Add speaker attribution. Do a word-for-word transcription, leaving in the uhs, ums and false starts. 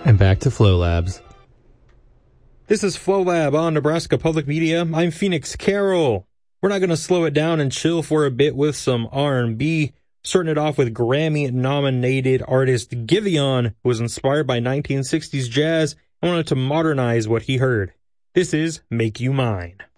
Speaker 1: And back to Flow Labs.
Speaker 2: This is Flow Lab on Nebraska Public Media. I'm Phoenix Carroll. We're not going to slow it down and chill for a bit with some R and B. Starting it off with Grammy-nominated artist Giveon, who was inspired by nineteen sixties jazz and wanted to modernize what he heard. This is Make You Mine.